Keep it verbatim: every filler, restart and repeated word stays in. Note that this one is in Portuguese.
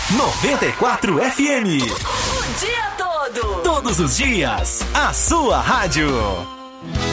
noventa e quatro F M. O dia todo. Todos os dias, a sua rádio.